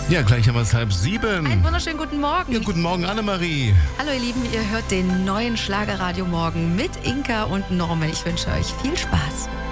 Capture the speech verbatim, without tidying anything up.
Ja, gleich haben wir es halb sieben. Einen wunderschönen guten Morgen. Ja, guten Morgen, Annemarie. Hallo ihr Lieben, ihr hört den neuen Schlagerradio Morgen mit Inka und Norman. Ich wünsche euch viel Spaß.